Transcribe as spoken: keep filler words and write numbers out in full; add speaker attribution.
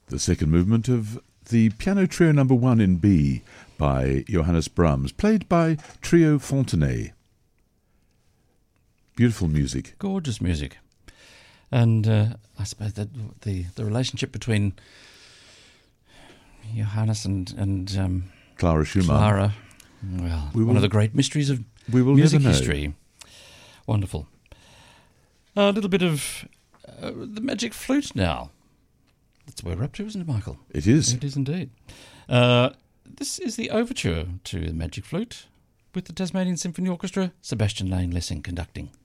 Speaker 1: The second movement of the Piano Trio Number One in B by Johannes Brahms, played by Trio Fontenay. Beautiful music.
Speaker 2: Gorgeous music. And uh, I suppose that the, the relationship between Johannes and, and um,
Speaker 1: Clara Schumann.
Speaker 2: Clara, well,
Speaker 1: we
Speaker 2: one
Speaker 1: will,
Speaker 2: of the great mysteries of
Speaker 1: we will
Speaker 2: music
Speaker 1: never know.
Speaker 2: history. Wonderful. A little bit of uh, the magic flute now. That's where we're up to, isn't it, Michael?
Speaker 1: It is.
Speaker 2: It is indeed. Uh, this is the overture to the magic flute with the Tasmanian Symphony Orchestra, Sebastian Lane Lessing conducting.